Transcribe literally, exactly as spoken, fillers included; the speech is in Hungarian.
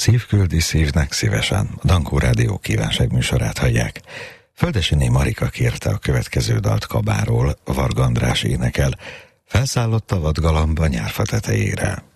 Szívküldi szívnek szívesen, a Dankó Rádió kívánságműsorát hallják. Földesiné Marika kérte a következő dalt Kabáról, Varga András énekel, felszállott a vadgalamba nyárfa tetejére.